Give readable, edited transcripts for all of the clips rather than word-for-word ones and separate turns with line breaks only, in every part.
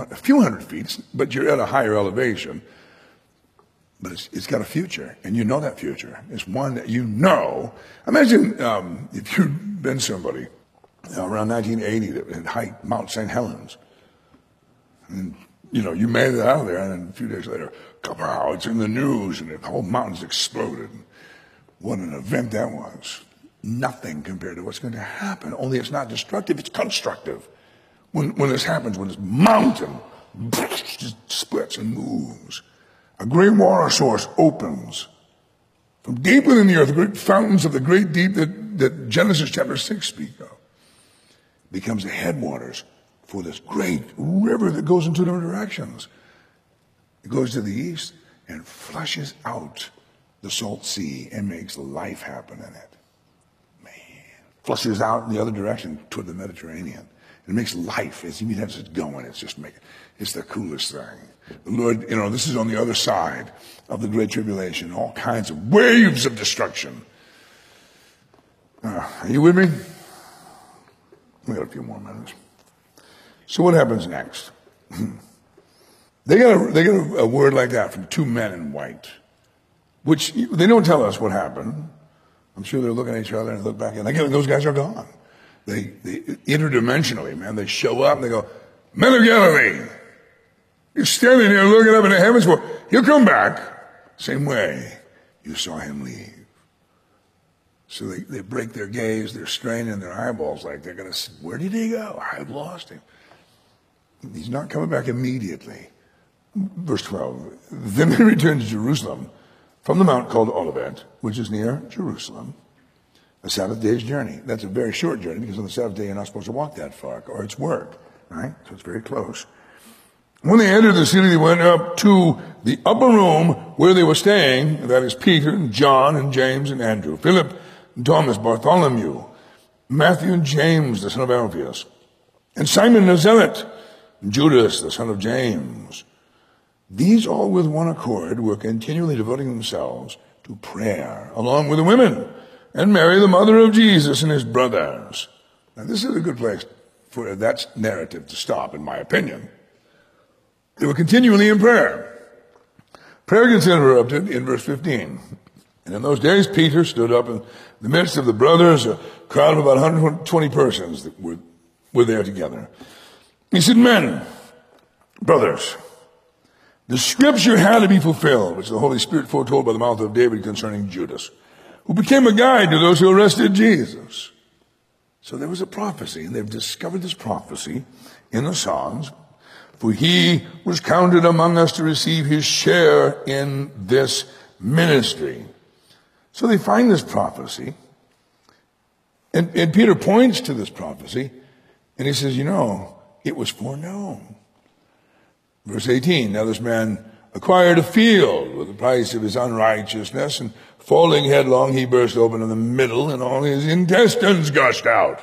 a few hundred feet, but you're at a higher elevation. But it's got a future, and you know that future. It's one that you know. Imagine if you'd been somebody around 1980 that had hiked Mount St. Helens. And, you made it out of there, and then a few days later, kapow, it's in the news, and the whole mountain's exploded. What an event that was. Nothing compared to what's going to happen, only it's not destructive, it's constructive. When this happens, when this mountain just splits and moves, a great water source opens from deep within the earth, the great fountains of the great deep that Genesis chapter 6 speak of, becomes the headwaters for this great river that goes in two different directions. It goes to the east and flushes out the salt sea and makes life happen in it. Man, flushes out in the other direction toward the Mediterranean. It makes life, as you mean, it's going, it's the coolest thing. The Lord, this is on the other side of the Great Tribulation, all kinds of waves of destruction. Are you with me? We got a few more minutes. So what happens next? They get a word like that from two men in white, which they don't tell us what happened. I'm sure they're looking at each other and look back, and again, those guys are gone. They interdimensionally, man, they show up and they go, "Men of Galilee, you're standing here looking up in the heavens. Well, he'll come back. Same way you saw him leave." So they break their gaze, they're straining their eyeballs like they're going to say, "Where did he go? I've lost him." He's not coming back immediately. Verse 12, then they returned to Jerusalem from the mount called Olivet, which is near Jerusalem, a Sabbath day's journey. That's a very short journey because on the Sabbath day you're not supposed to walk that far, or it's work, right? So it's very close. When they entered the city, they went up to the upper room where they were staying. That is Peter and John and James and Andrew, Philip and Thomas, Bartholomew, Matthew and James, the son of Alphaeus, and Simon the Zealot, and Judas, the son of James. These all with one accord were continually devoting themselves to prayer, along with the women, and Mary, the mother of Jesus, and his brothers. Now, this is a good place for that narrative to stop, in my opinion. They were continually in prayer. Prayer gets interrupted in verse 15. And in those days, Peter stood up in the midst of the brothers, a crowd of about 120 persons that were there together. He said, "Men, brothers, the scripture had to be fulfilled, which the Holy Spirit foretold by the mouth of David concerning Judas, who became a guide to those who arrested Jesus." So there was a prophecy, and they've discovered this prophecy in the Psalms. For he was counted among us to receive his share in this ministry. So they find this prophecy, and Peter points to this prophecy, and he says, it was foreknown. Verse 18, now this man acquired a field with the price of his unrighteousness, and falling headlong, he burst open in the middle, and all his intestines gushed out.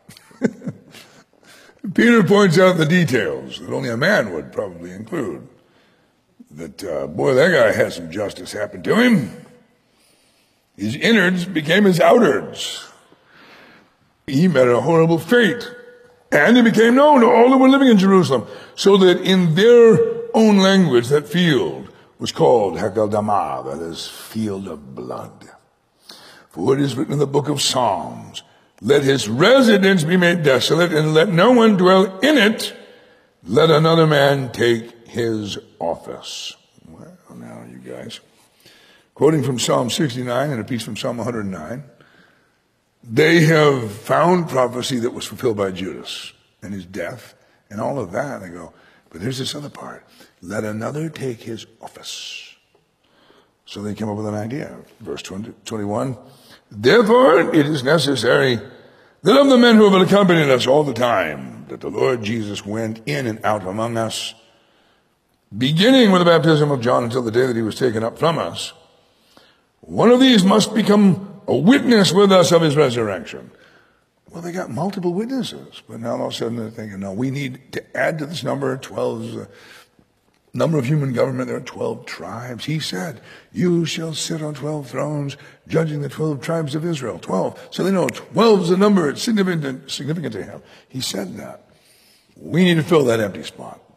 Peter points out the details that only a man would probably include. That, boy, that guy had some justice happen to him. His innards became his outards. He met a horrible fate. And it became known to all who were living in Jerusalem, so that in their own language, that field was called Hakeldama, that is, field of blood. For it is written in the book of Psalms, let his residence be made desolate, and let no one dwell in it. Let another man take his office. Well, now, you guys. Quoting from Psalm 69 and a piece from Psalm 109, they have found prophecy that was fulfilled by Judas and his death and all of that. They go, but here's this other part. Let another take his office. So they came up with an idea. Verse 21, therefore it is necessary that of the men who have accompanied us all the time, that the Lord Jesus went in and out among us, beginning with the baptism of John until the day that he was taken up from us, one of these must become a witness with us of his resurrection. Well, they got multiple witnesses, but now all of a sudden they're thinking, no, we need to add to this number. 12 is the number of human government. There are 12 tribes. He said, you shall sit on 12 thrones, judging the 12 tribes of Israel. 12. So they know 12 is the number. It's significant to him. He said that. We need to fill that empty spot.